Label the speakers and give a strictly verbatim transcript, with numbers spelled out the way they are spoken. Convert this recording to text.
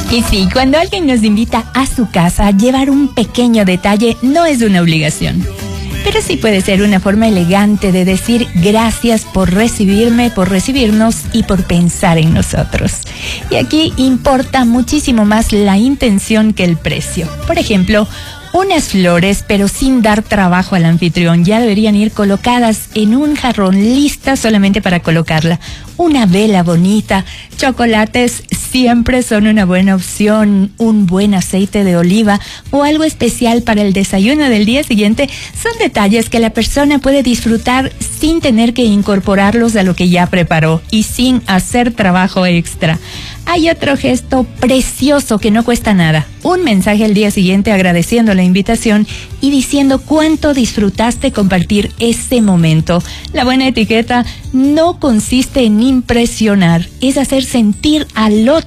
Speaker 1: Y sí, cuando alguien nos invita a su casa, llevar un pequeño detalle no es una obligación. Pero sí puede ser una forma elegante de decir gracias por recibirme, por recibirnos y por pensar en nosotros. Y aquí importa muchísimo más la intención que el precio. Por ejemplo, unas flores, pero sin dar trabajo al anfitrión, ya deberían ir colocadas en un jarrón, listas solamente para colocarla. Una vela bonita, chocolates siempre son una buena opción, un buen aceite de oliva o algo especial para el desayuno del día siguiente son detalles que la persona puede disfrutar sin tener que incorporarlos a lo que ya preparó y sin hacer trabajo extra. Hay otro gesto precioso que no cuesta nada. Un mensaje al día siguiente agradeciendo la invitación y diciendo cuánto disfrutaste compartir ese momento. La buena etiqueta no consiste en impresionar, es hacer sentir al otro